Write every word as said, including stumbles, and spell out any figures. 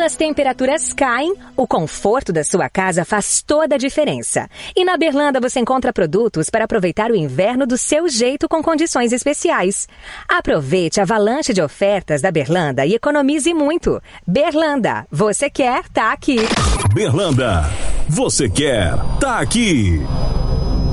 as temperaturas caem, o conforto da sua casa faz toda a diferença. E na Berlanda você encontra produtos para aproveitar o inverno do seu jeito com condições especiais. Aproveite a avalanche de ofertas da Berlanda e economize muito. Berlanda, você quer, tá aqui. Berlanda, você quer, tá aqui.